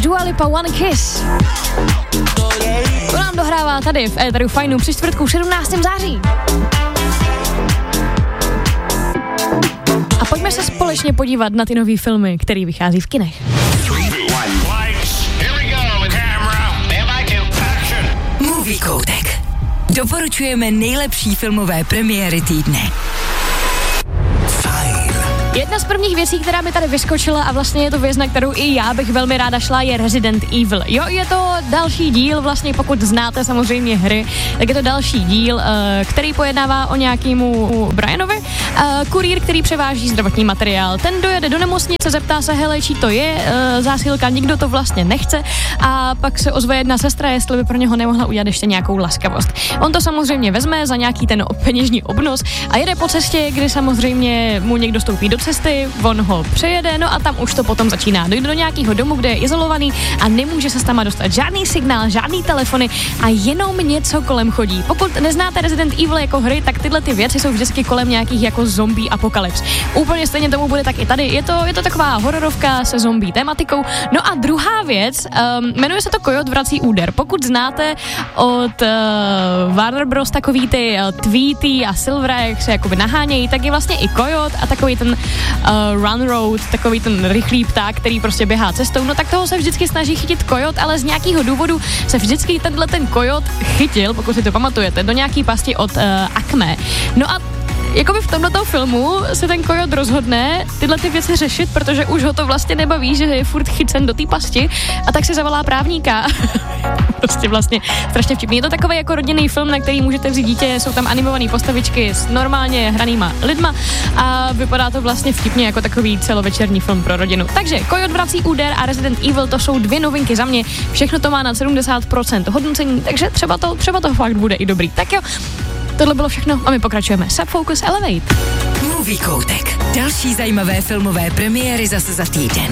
Dua Lipa One Kiss. To nám dohrává tady v éteru Fajnu při čtvrtku 17. září. A pojďme se společně podívat na ty nový filmy, který vychází v kinech. Movie Koutek. Doporučujeme nejlepší filmové premiéry týdne. Jedna z prvních věcí, která mi tady vyskočila a vlastně je to věc, na kterou i já bych velmi ráda šla, je Resident Evil. Jo, je to další díl, vlastně pokud znáte samozřejmě hry, tak je to další díl, který pojednává o nějakému Brianovi, kurýr, který převáží zdravotní materiál. Ten dojede do nemocnice, zeptá se, hele, čí to je, zásilka, nikdo to vlastně nechce a pak se ozve jedna sestra, jestli by pro něho nemohla udělat ještě nějakou laskavost. On to samozřejmě vezme za nějaký ten peněžní obnos a jede po cestě, kdy samozřejmě mu někdo stoupí do cesty, on ho přejede, no a tam už to potom začíná. Dojde do nějakého domu, kde je izolovaný a nemůže se tam dostat žádný signál, žádný telefony a jenom něco kolem chodí. Pokud neznáte Resident Evil jako hry, tak tyhle ty věci jsou vždycky kolem nějakých jako zombie apokalyps. Úplně stejně tomu bude tak i tady. Je to taková hororovka se zombie tematikou. No a druhá věc, jmenuje se to Kojot vrací úder. Pokud znáte od Warner Bros. Takový ty Tweety a Silvera, jak se jakoby nahánějí, tak je vlastně i Kojot a takový ten Run Road, takový ten rychlý pták, který prostě běhá cestou, no tak toho se vždycky snaží chytit Kojot, ale z nějakého důvodu se vždycky ten Kojot chytil, pokud si to pamatujete, do nějaký pasti od Acme. No a jakoby v tomto filmu se ten Kojot rozhodne tyhle ty věci řešit, protože už ho to vlastně nebaví, že je furt chycen do té pasti a tak si zavolá právníka. Prostě vlastně strašně vtipný. Je to takový jako rodinný film, na který můžete vzít dítě, jsou tam animované postavičky s normálně hranýma lidma a vypadá to vlastně vtipně jako takový celovečerní film pro rodinu. Takže Kojot vrací úder a Resident Evil, to jsou dvě novinky za mě. Všechno to má na 70% hodnocení, takže třeba to fakt bude i dobrý. Tak jo, tohle bylo všechno a my pokračujeme. Subfocus Elevate. Movie Koutek. Další zajímavé filmové premiéry zase za týden.